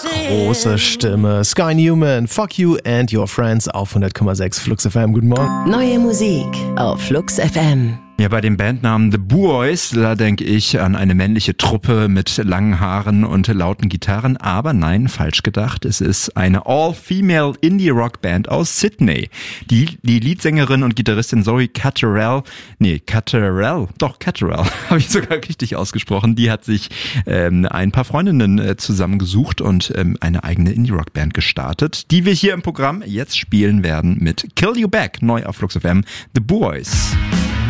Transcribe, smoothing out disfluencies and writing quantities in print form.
Große Stimme. Sky Newman, Fuck You and Your Friends auf 100,6 Flux FM. Guten Morgen. Neue Musik auf Flux FM. Ja, bei dem Bandnamen The Boys, da denke ich an eine männliche Truppe mit langen Haaren und lauten Gitarren. Aber nein, falsch gedacht. Es ist eine All-Female Indie-Rock-Band aus Sydney. Die Leadsängerin und Gitarristin Zoe Catterall, habe ich sogar richtig ausgesprochen. Die hat sich ein paar Freundinnen zusammengesucht und eine eigene Indie-Rock-Band gestartet, die wir hier im Programm jetzt spielen werden mit Kill You Back, neu auf Flux FM, The Boys.